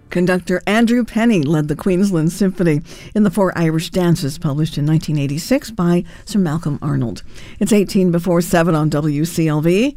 Conductor Andrew Penny led the Queensland Symphony in the Four Irish Dances, published in 1986 by Sir Malcolm Arnold. It's 18 before 7 on WCLV.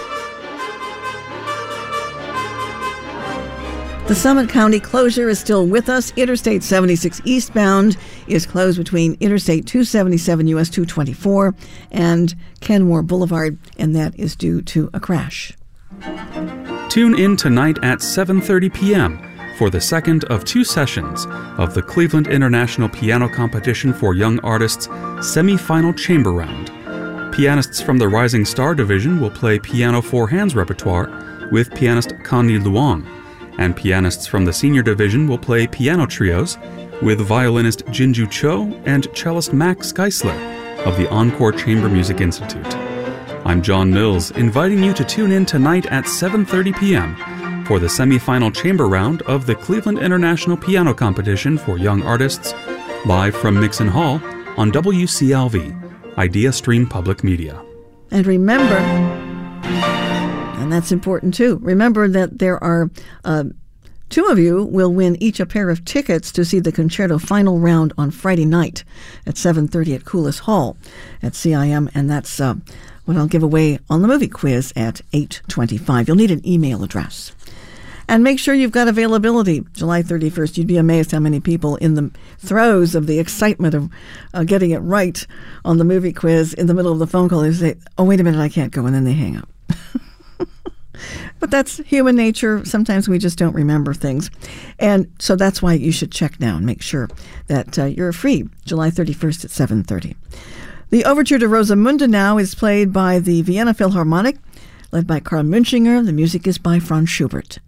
The Summit County closure is still with us. Interstate 76 eastbound is closed between Interstate 277 US 224 and Kenmore Boulevard, and that is due to a crash. Tune in tonight at 7:30 p.m. for the second of two sessions of the Cleveland International Piano Competition for Young Artists semi-final chamber round. Pianists from the Rising Star Division will play piano four hands repertoire with pianist Connie Luong, and pianists from the Senior Division will play piano trios with violinist Jinju Cho and cellist Max Geisler of the Encore Chamber Music Institute. I'm John Mills, inviting you to tune in tonight at 7:30 p.m. for the semi-final chamber round of the Cleveland International Piano Competition for Young Artists, live from Mixon Hall on WCLV, Idea Stream Public Media. And remember, and that's important too, remember that there are two of you will win each a pair of tickets to see the concerto final round on Friday night at 7:30 at Coulis Hall at CIM, and that's what I'll give away on the movie quiz at 8:25. You'll need an email address. And make sure you've got availability. July 31st, you'd be amazed how many people in the throes of the excitement of getting it right on the movie quiz in the middle of the phone call, they say, oh, wait a minute, I can't go, and then they hang up. But that's human nature. Sometimes we just don't remember things. And so that's why you should check now and make sure that you're free July 31st at 7:30. The Overture to Rosamunde now is played by the Vienna Philharmonic, led by Karl Münchinger. The music is by Franz Schubert.